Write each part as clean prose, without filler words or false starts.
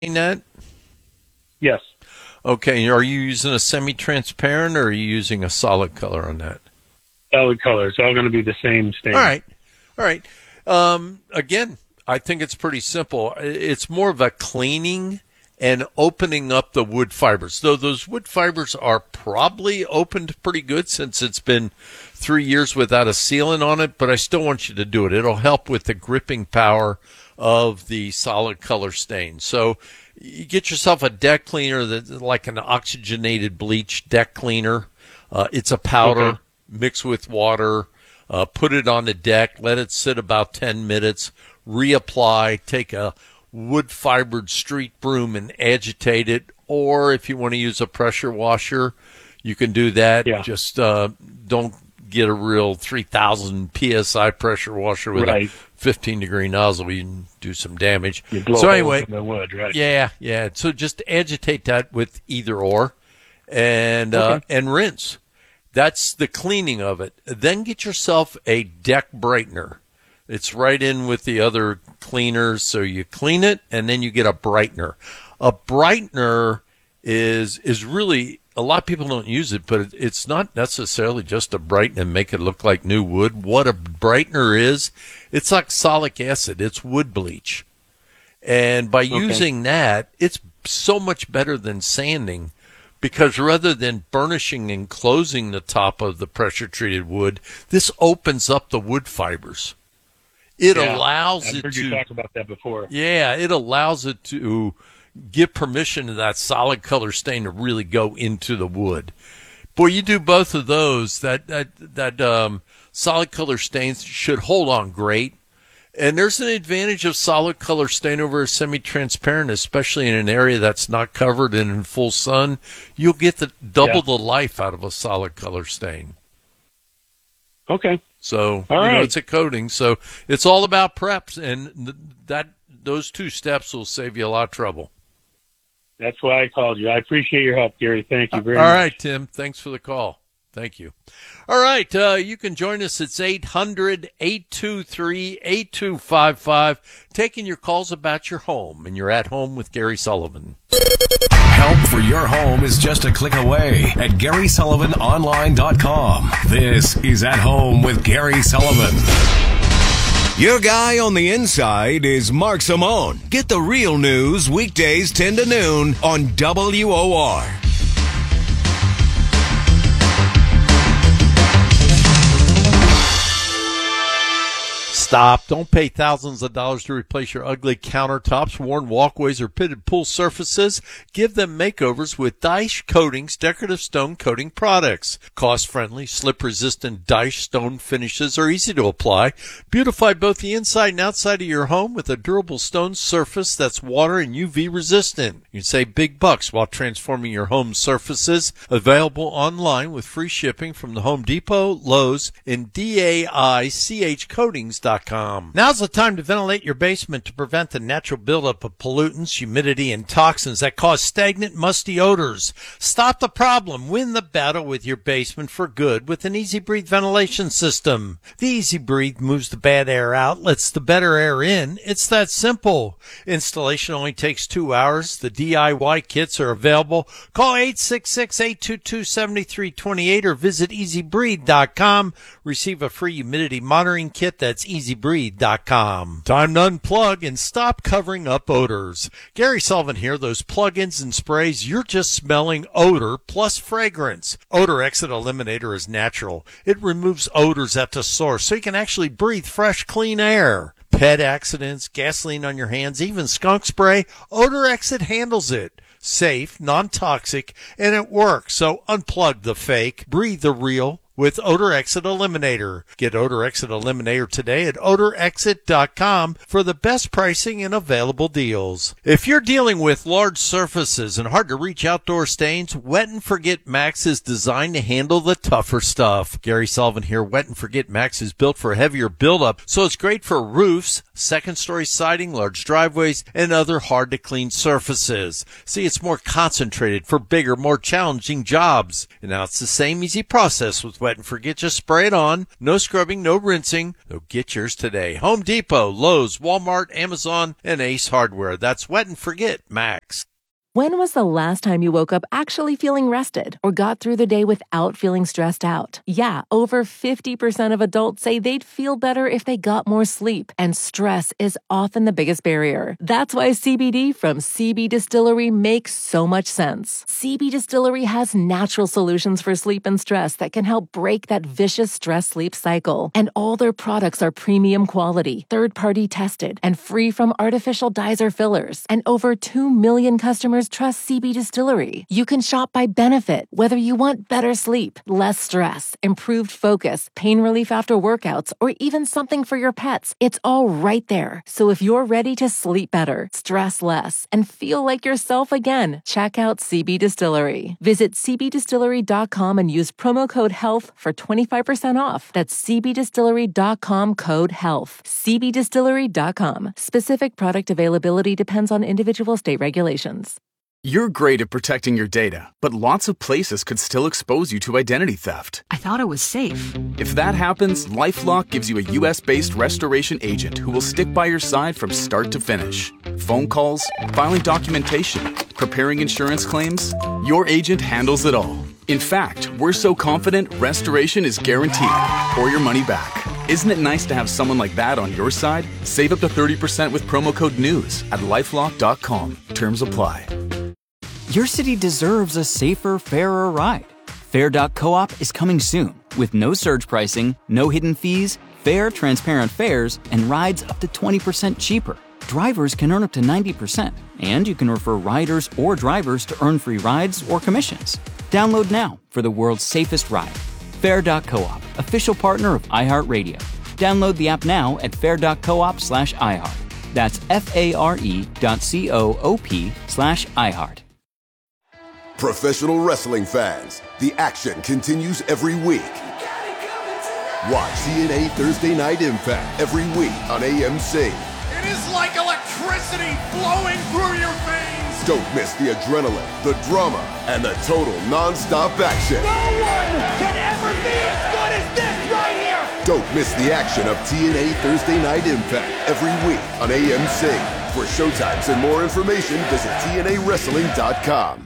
that? Yes. Okay, are you using a semi-transparent or are you using a solid color on that? Solid color. It's all going to be the same stain. All right. Again, I think it's pretty simple. It's more of a cleaning and opening up the wood fibers. Though those wood fibers are probably opened pretty good since it's been 3 years without a sealant on it, but I still want you to do it. It'll help with the gripping power of the solid color stain. So you get yourself a deck cleaner that's like an oxygenated bleach deck cleaner. It's a powder. Okay. Mix with water, put it on the deck, let it sit about 10 minutes, reapply, take a wood-fibered street broom and agitate it, or if you want to use a pressure washer, you can do that. Yeah. Just don't get a real 3,000 PSI pressure washer with a 15-degree nozzle. You can do some damage. You blow holes in the wood, right? Yeah. So just agitate that with either or and rinse. That's the cleaning of it. Then get yourself a deck brightener. It's right in with the other cleaners. So you clean it, and then you get a brightener. A brightener is really, a lot of people don't use it, but it's not necessarily just to brighten and make it look like new wood. What a brightener is, it's oxalic acid. It's wood bleach. And by using that, it's so much better than sanding. Because rather than burnishing and closing the top of the pressure-treated wood, this opens up the wood fibers. It allows it to... I've heard you talk about that before. Yeah, it allows it to give permission to that solid color stain to really go into the wood. Boy, you do both of those, that solid color stains should hold on great. And there's an advantage of solid color stain over a semi-transparent, especially in an area that's not covered and in full sun. You'll get the double the life out of a solid color stain. Okay. So, right. It's a coating. So it's all about preps, and those two steps will save you a lot of trouble. That's why I called you. I appreciate your help, Gary. Thank you very much. All right, Tim. Thanks for the call. Thank you. All right, you can join us. It's 800-823-8255, taking your calls about your home, and you're at home with Gary Sullivan. Help for your home is just a click away at GarySullivanOnline.com. This is At Home with Gary Sullivan. Your guy on the inside is Mark Simone. Get the real news weekdays 10 to noon on WOR. Stop. Don't pay thousands of dollars to replace your ugly countertops, worn walkways, or pitted pool surfaces. Give them makeovers with Daesh Coatings decorative stone coating products. Cost-friendly, slip-resistant Daesh stone finishes are easy to apply. Beautify both the inside and outside of your home with a durable stone surface that's water and UV resistant. You can save big bucks while transforming your home surfaces. Available online with free shipping from the Home Depot, Lowe's, and DAICHcoatings.com. Now's the time to ventilate your basement to prevent the natural buildup of pollutants, humidity, and toxins that cause stagnant, musty odors. Stop the problem. Win the battle with your basement for good with an Easy Breathe ventilation system. The Easy Breathe moves the bad air out, lets the better air in. It's that simple. Installation only takes 2 hours. The DIY kits are available. Call 866-822-7328 or visit EasyBreathe.com. Receive a free humidity monitoring kit. That's EasyBreathe.com. Time to unplug and stop covering up odors. Gary Sullivan here. Those plug-ins and sprays, you're just smelling odor plus fragrance. Odor Exit Eliminator is natural. It removes odors at the source so you can actually breathe fresh, clean air. Pet accidents, gasoline on your hands, even skunk spray, Odor Exit handles it. Safe, non-toxic, and it works. So unplug the fake, breathe the real with Odor Exit Eliminator. Get Odor Exit Eliminator today at odorexit.com for the best pricing and available deals. If you're dealing with large surfaces and hard to reach outdoor stains, Wet and Forget Max is designed to handle the tougher stuff. Gary Sullivan here. Wet and Forget Max is built for heavier buildup, so it's great for roofs, second-story siding, large driveways, and other hard-to-clean surfaces. See, it's more concentrated for bigger, more challenging jobs. And now it's the same easy process with Wet and Forget. Just spray it on. No scrubbing, no rinsing. So get yours today. Home Depot, Lowe's, Walmart, Amazon, and Ace Hardware. That's Wet and Forget Max. When was the last time you woke up actually feeling rested or got through the day without feeling stressed out? Yeah, over 50% of adults say they'd feel better if they got more sleep, and stress is often the biggest barrier. That's why CBD from CB Distillery makes so much sense. CB Distillery has natural solutions for sleep and stress that can help break that vicious stress-sleep cycle. And all their products are premium quality, third-party tested, and free from artificial dyes or fillers. And over 2 million customers trust CB Distillery. You can shop by benefit, whether you want better sleep, less stress, improved focus, pain relief after workouts, or even something for your pets. It's all right there. So if you're ready to sleep better, stress less, and feel like yourself again, check out CB Distillery. Visit cbdistillery.com and use promo code HEALTH for 25% off. That's cbdistillery.com, code HEALTH. cbdistillery.com. Specific product availability depends on individual state regulations. You're great at protecting your data, but lots of places could still expose you to identity theft. I thought it was safe. If that happens, LifeLock gives you a U.S.-based restoration agent who will stick by your side from start to finish. Phone calls, filing documentation, preparing insurance claims, your agent handles it all. In fact, we're so confident restoration is guaranteed or your money back. Isn't it nice to have someone like that on your side? Save up to 30% with promo code NEWS at LifeLock.com. Terms apply. Your city deserves a safer, fairer ride. Fair.coop is coming soon with no surge pricing, no hidden fees, fair, transparent fares, and rides up to 20% cheaper. Drivers can earn up to 90%, and you can refer riders or drivers to earn free rides or commissions. Download now for the world's safest ride. Fair.coop, official partner of iHeartRadio. Download the app now at fair.coop/iHeart. That's FARE.coop/iHeart. Professional wrestling fans, the action continues every week. Watch TNA Thursday Night Impact every week on AMC. It is like electricity flowing through your veins. Don't miss the adrenaline, the drama, and the total non-stop action. No one can ever be as good as this right here. Don't miss the action of TNA Thursday Night Impact every week on AMC. For showtimes and more information, visit TNAWrestling.com.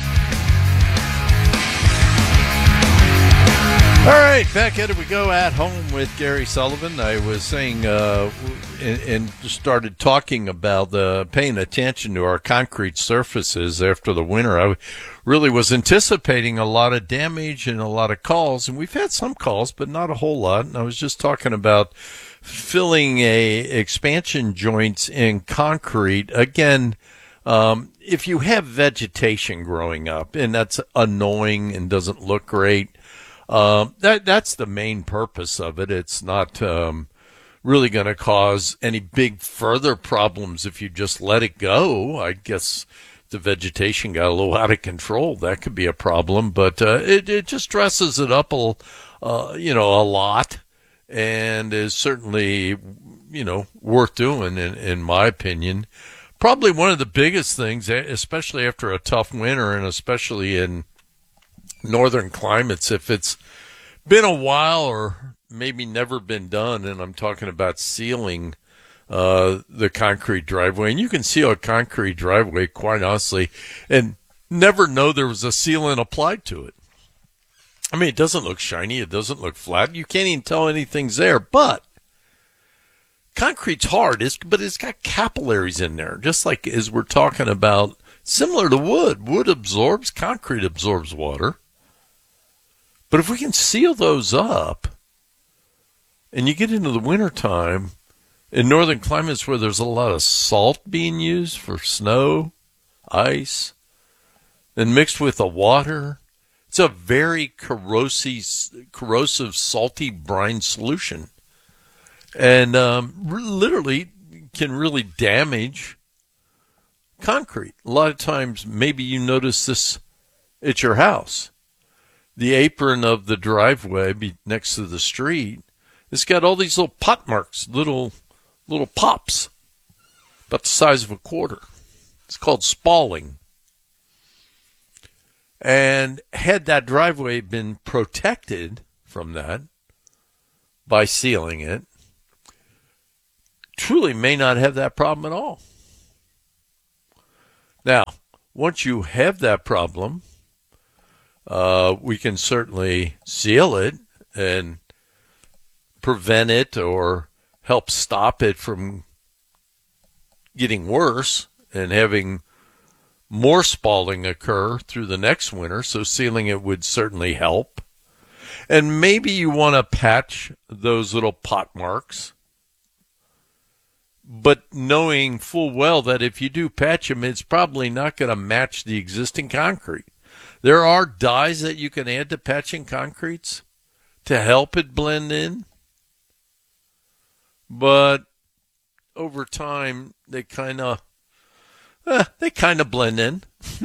All right, back at it we go at home with Gary Sullivan. I was saying and started talking about paying attention to our concrete surfaces after the winter. I really was anticipating a lot of damage and a lot of calls, and we've had some calls, but not a whole lot. And I was just talking about filling expansion joints in concrete. Again, if you have vegetation growing up, and that's annoying and doesn't look great, that's the main purpose of it. It's not really going to cause any big further problems if you just let it go. I guess the vegetation got a little out of control. That could be a problem, but it just dresses it up a lot, and is certainly worth doing in my opinion. Probably one of the biggest things, especially after a tough winter, and especially in northern climates, if it's been a while or maybe never been done, and I'm talking about sealing the concrete driveway. And you can seal a concrete driveway, quite honestly, and never know there was a sealant applied to it. I mean, it doesn't look shiny, it doesn't look flat, you can't even tell anything's there, but concrete's hard, but it's got capillaries in there, just like as we're talking about, similar to wood. Wood absorbs, concrete absorbs water. But if we can seal those up, and you get into the wintertime, in northern climates where there's a lot of salt being used for snow, ice, and mixed with the water, it's a very corrosive, salty brine solution. And literally can really damage concrete. A lot of times, maybe you notice this at your house. The apron of the driveway next to the street, it's got all these little pot marks, little little pops, about the size of a quarter. It's called spalling. And had that driveway been protected from that by sealing it, truly may not have that problem at all. Now, once you have that problem, we can certainly seal it and prevent it or help stop it from getting worse and having more spalling occur through the next winter, so sealing it would certainly help. And maybe you want to patch those little pot marks, but knowing full well that if you do patch them, it's probably not going to match the existing concrete. There are dyes that you can add to patching concretes to help it blend in, but over time they kind of blend in.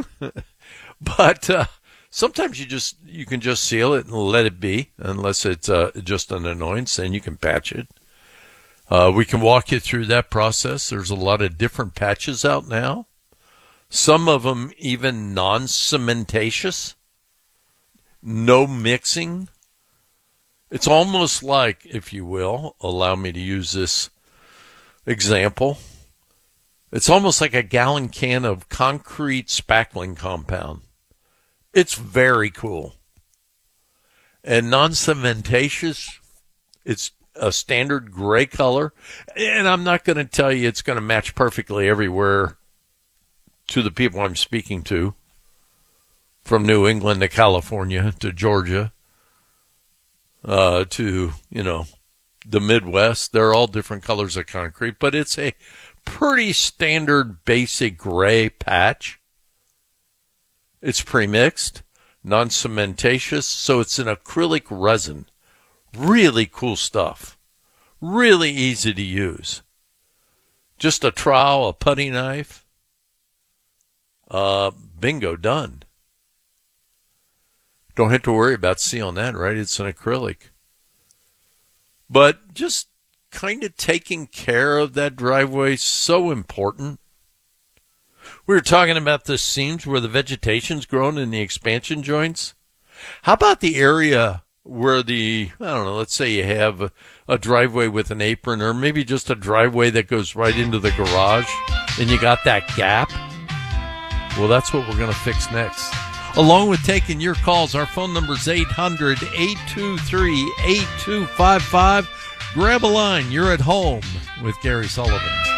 But sometimes you can just seal it and let it be, unless it's just an annoyance, and you can patch it. We can walk you through that process. There's a lot of different patches out now. Some of them even non-cementatious, no mixing. It's almost like, if you will, allow me to use this example, it's almost like a gallon can of concrete spackling compound. It's very cool. And non-cementatious, it's a standard gray color. And I'm not going to tell you it's going to match perfectly everywhere to the people I'm speaking to, from New England to California to Georgia to, the Midwest. They're all different colors of concrete, but it's a pretty standard basic gray patch. It's pre-mixed, non-cementatious, so it's an acrylic resin. Really cool stuff. Really easy to use. Just a trowel, a putty knife. Bingo, done. Don't have to worry about sealing that, right? It's an acrylic. But just kind of taking care of that driveway, so important. We were talking about the seams where the vegetation's grown in the expansion joints. How about the area where let's say you have a driveway with an apron, or maybe just a driveway that goes right into the garage, and you got that gap? Well, that's what we're going to fix next. Along with taking your calls, our phone number is 800-823-8255. Grab a line. You're at home with Gary Sullivan.